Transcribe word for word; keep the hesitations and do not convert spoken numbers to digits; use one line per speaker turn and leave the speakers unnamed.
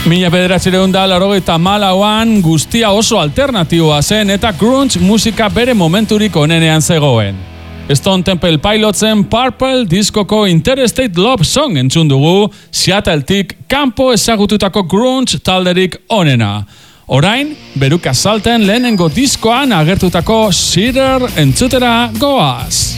Mila bederatzireun da laurogeita hamalauan guztia oso alternatiboa zen eta grunge musika bere momenturik onenean zegoen. Stone Temple Pilotsen Purple diskoko Interstate Love Song entzun dugu, Seattletik kanpo ezagututako grunge talderik onena. Orain, Beruka Salten lehenengo diskoan agertutako Cedar entzutera goaz.